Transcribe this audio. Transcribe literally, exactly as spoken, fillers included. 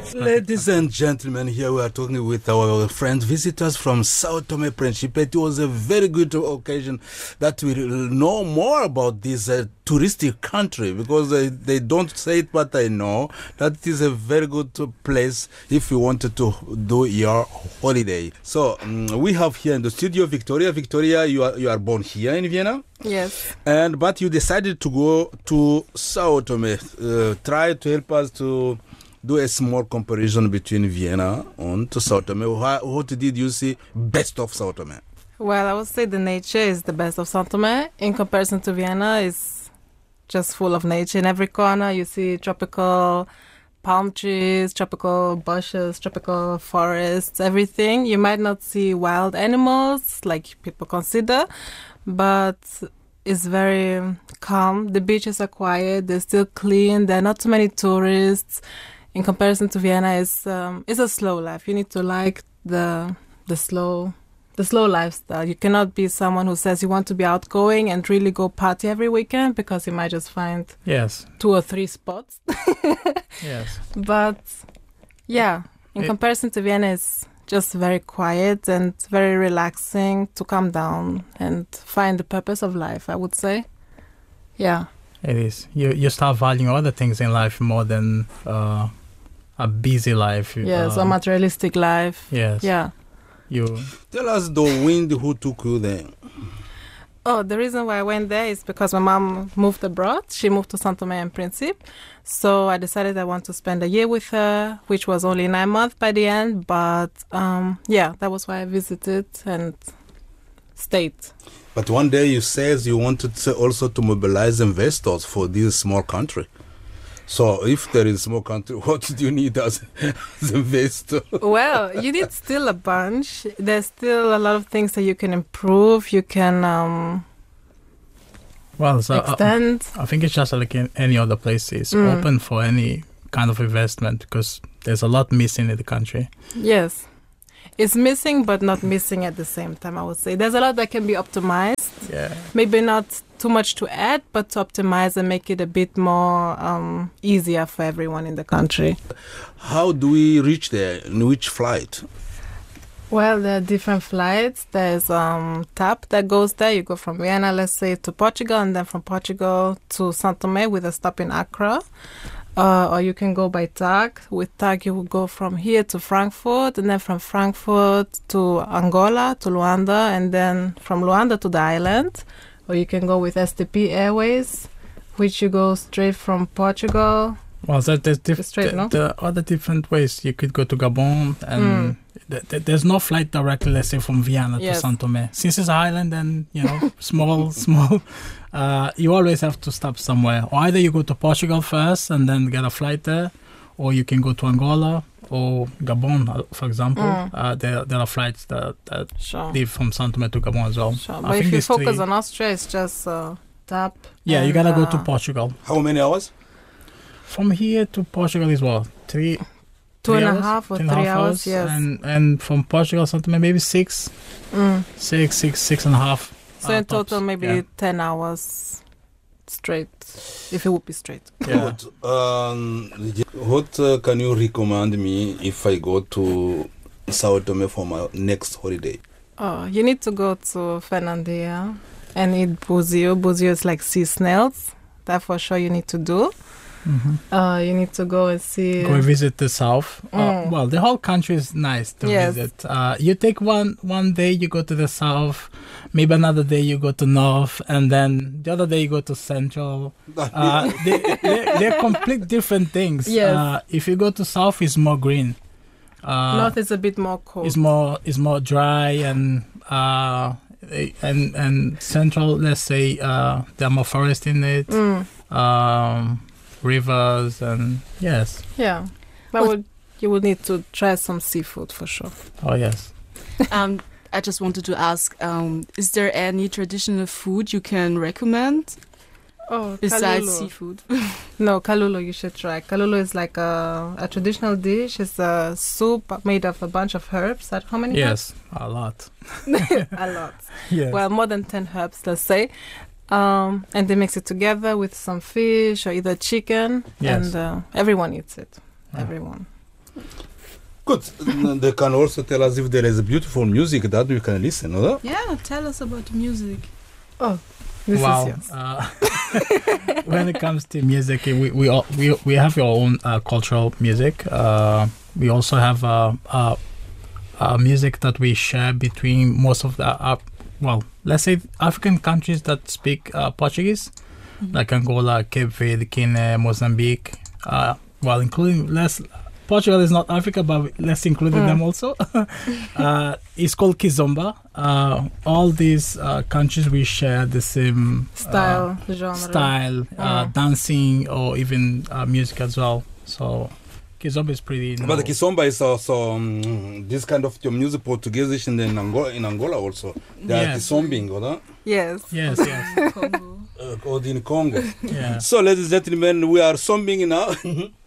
Ladies and gentlemen, here we are talking with our friends, visitors from Sao Tome and Principe. It was a very good occasion that we know more about this uh, touristic country, because they, they don't say it, but I know that it is a very good place if you wanted to do your holiday. So um, we have here in the studio Victoria. Victoria, you are you are born here in Vienna? Yes. And but you decided to go to Sao Tome. Uh, try to help us to do a small comparison between Vienna and Sao Tome. What, what did you see best of Sao Tome? Well, I would say the nature is the best of Sao Tome. In comparison to Vienna, it's just full of nature. In every corner, you see tropical palm trees, tropical bushes, tropical forests, everything. You might not see wild animals like people consider, but it's very calm. The beaches are quiet. They're still clean. There are not too many tourists. In comparison to Vienna, it's um, it's a slow life. You need to like the the slow the slow lifestyle. You cannot be someone who says you want to be outgoing and really go party every weekend, because you might just find yes two or three spots. Yes. But yeah, in it, comparison to Vienna, it's just very quiet and very relaxing to calm down and find the purpose of life, I would say. Yeah. It is. You you start valuing other things in life more than uh, a busy life. Yes, uh, a materialistic life. Yes. Yeah. You Tell us the wind who took you there. Oh, the reason why I went there is because my mom moved abroad. She moved to Sao Tome and Principe. So I decided I want to spend a year with her, which was only nine months by the end. But um, yeah, that was why I visited and stayed. But one day you said you wanted to also to mobilize investors for this small country. So if there is a small country, what do you need as, as investor? Well, you need still a bunch. There's still a lot of things that you can improve. You can um, well, so extend. I, I think it's just like in any other place. It's Mm. open for any kind of investment, because there's a lot missing in the country. Yes. It's missing, but not missing at the same time, I would say. There's a lot that can be optimized. Yeah. Maybe not too much to add, but to optimize and make it a bit more um, easier for everyone in the country. How do we reach there? In which flight? Well, there are different flights. There's um, T A P that goes there. You go from Vienna, let's say, to Portugal, and then from Portugal to Sao Tome with a stop in Accra. Uh, or you can go by T A G. With T A G, you will go from here to Frankfurt, and then from Frankfurt to Angola, to Luanda, and then from Luanda to the island. Or you can go with S T P Airways, which you go straight from Portugal. Well, so there's diff- Straight, no? there are other different ways. You could go to Gabon, and Mm. th- th- there's no flight directly, let's say, from Vienna Yes. to Sao Tome. Since it's an island and, you know, small, small, uh, you always have to stop somewhere. Or either you go to Portugal first and then get a flight there, or you can go to Angola or Gabon, uh, for example. Mm. Uh, there, there are flights that, that Sure. leave from Sao Tome to Gabon as well. Sure. I But think if you these focus three- on Austria, it's just uh, T A P. Yeah, you and, gotta go to uh, Portugal. How many hours? From here to Portugal is what? Three, Two three and a hours? half or Two and a three half hours, yes. And and from Portugal, something maybe six, Mm. six, six, six and a half. So uh, in total, tops. maybe Yeah. ten hours straight, if it would be straight. Yeah. Good. Um, what uh, can you recommend me if I go to Sao Tome for my next holiday? Oh, you need to go to Fernandinha and eat buzio. Buzio is like sea snails. That for sure you need to do. Mhm. Uh, you need to go and see. Go and visit the south. Uh, Mm. well, the whole country is nice to Yes. visit. Uh, you take one one day, you go to the south. Maybe another day you go to north, and then the other day you go to central. Uh, they, they, they're complete different things. Yes. Uh, if you go to south, it's more green. Uh, North is a bit more cold. It's more it's more dry, and uh and and central, let's say, uh there are more forest in it, Mm, um rivers, and yes. yeah, but What- would, you would need to try some seafood for sure. Oh yes. Um, I just wanted to ask, um, is there any traditional food you can recommend Oh, besides kalulu. seafood? No, kalulu you should try. Kalulu is like a, a traditional dish. It's a soup made of a bunch of herbs. That how many? Yes, a lot. herbs? A lot. Yes. Well, more than ten herbs, let's say. Um, and they mix it together with some fish or either chicken, Yes. and uh, everyone eats it. Ah. Everyone. Good. They can also tell us if there is beautiful music that we can listen, or? Yeah, tell us about the music. Oh, this wow. is yours. Uh, when it comes to music, we we all, we we have our own uh, cultural music. Uh, we also have uh, uh, uh, music that we share between most of the uh, well, let's say African countries that speak uh, Portuguese, mm-hmm. like Angola, Cape Verde, Guinea, Mozambique. Uh, well, including less. Portugal is not Africa, but let's include mm. them also. uh, it's called Kizomba. Uh, all these uh, countries, we share the same style, uh, genre, style, uh, mm. dancing, or even uh, music as well. So Kizomba is pretty. But the Kizomba is also um, this kind of your music Portuguese in Angola, in Angola also. They yes. are Kizombing, or Yes. Yes, yes. Congo. Uh, called in Congo. Yeah. So, ladies and gentlemen, we are zombing now.